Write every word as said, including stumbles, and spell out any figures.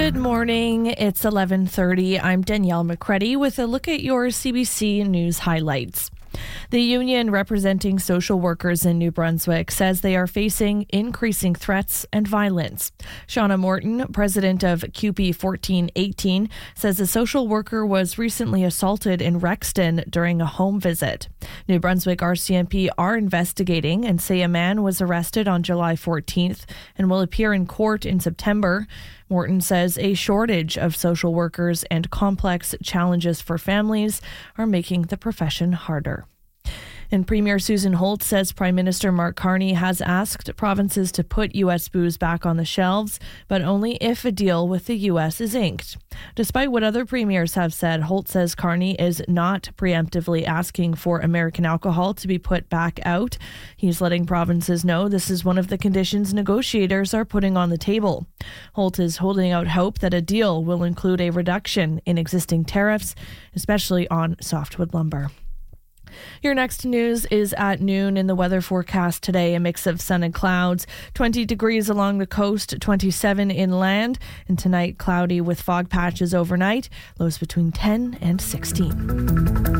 Good morning. It's eleven thirty. I'm Danielle McCreddy with a look at your C B C News highlights. The union representing social workers in New Brunswick says they are facing increasing threats and violence. Shauna Morton, president of C U P E fourteen eighteen, says a social worker was recently assaulted in Rexton during a home visit. New Brunswick R C M P are investigating and say a man was arrested on July fourteenth and will appear in court in September. Morton says a shortage of social workers and complex challenges for families are making the profession harder. And Premier Susan Holt says Prime Minister Mark Carney has asked provinces to put U S booze back on the shelves, but only if a deal with the U S is inked. Despite what other premiers have said, Holt says Carney is not preemptively asking for American alcohol to be put back out. He's letting provinces know this is one of the conditions negotiators are putting on the table. Holt is holding out hope that a deal will include a reduction in existing tariffs, especially on softwood lumber. Your next news is at noon. In the weather forecast today, a mix of sun and clouds, twenty degrees along the coast, twenty-seven inland, and tonight cloudy with fog patches overnight, lows between ten and sixteen.